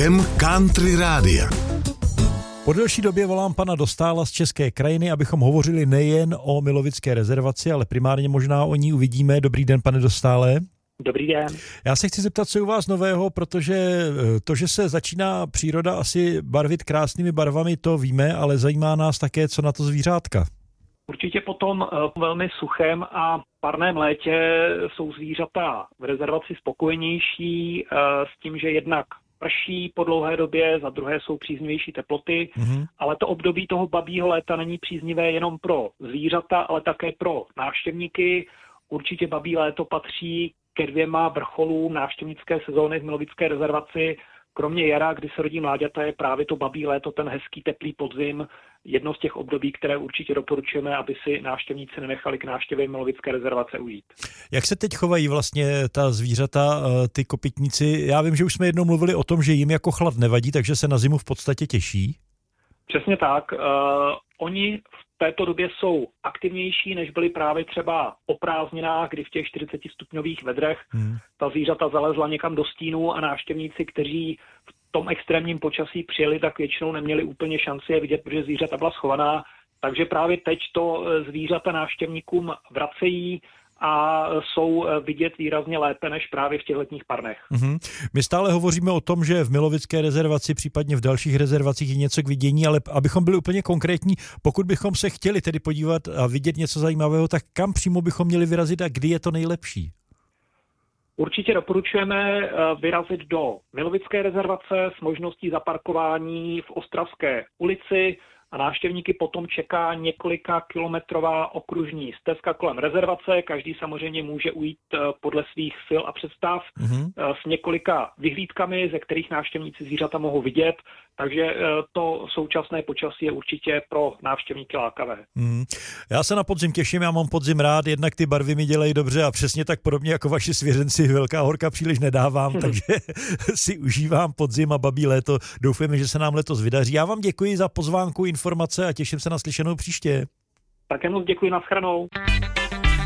vlakem Country Rádia. Po delší době volám pana Dostála z České krajiny, abychom hovořili nejen o Milovické rezervaci, ale primárně možná o ní uvidíme. Dobrý den, pane Dostále. Dobrý den. Já se chci zeptat, co je u vás nového, protože to, že se začíná příroda asi barvit krásnými barvami, to víme, ale zajímá nás také, co na to zvířátka. Určitě potom velmi suchém a parném létě jsou zvířata v rezervaci spokojenější s tím, že jednak prší po dlouhé době, za druhé jsou příznivější teploty, ale to období toho babího léta není příznivé jenom pro zvířata, ale také pro návštěvníky. Určitě babí léto patří ke 2 vrcholům návštěvnické sezóny v Milovické rezervaci. Kromě jara, kdy se rodí mláďata, je právě to babí léto, ten hezký teplý podzim, jedno z těch období, které určitě doporučujeme, aby si návštěvníci nenechali k návštěvě Milovické rezervace ujít. Jak se teď chovají vlastně ta zvířata, ty kopytníci? Já vím, že už jsme jednou mluvili o tom, že jim jako chlad nevadí, takže se na zimu v podstatě těší. Přesně tak. Oni v této době jsou aktivnější, než byli právě třeba o prázdninách, kdy v těch 40 stupňových vedrech ta zvířata zalezla někam do stínu a návštěvníci, kteří v tom extrémním počasí přijeli, tak většinou neměli úplně šanci je vidět, protože zvířata byla schovaná. Takže právě teď to zvířata návštěvníkům vracejí a jsou vidět výrazně lépe než právě v těch letních parnech. My stále hovoříme o tom, že v Milovické rezervaci, případně v dalších rezervacích je něco k vidění, ale abychom byli úplně konkrétní, pokud bychom se chtěli tedy podívat a vidět něco zajímavého, tak kam přímo bychom měli vyrazit a kdy je to nejlepší? Určitě doporučujeme vyrazit do Milovické rezervace s možností zaparkování v Ostravské ulici a návštěvníky potom čeká několika kilometrová okružní stezka kolem rezervace. Každý samozřejmě může ujít podle svých sil a představ s několika vyhlídkami, ze kterých návštěvníci zvířata mohou vidět. Takže to současné počasí je určitě pro návštěvníky lákavé. Já se na podzim těším, já mám podzim rád, jednak ty barvy mi dělají dobře a přesně tak podobně jako vaši svěřenci Velká horka příliš nedávám, takže si užívám podzim a babí léto. Doufujeme, že se nám letos vydaří. Já vám děkuji za pozvánku, informace a těším se na slyšenou příště. Také moc děkuji, nashledanou.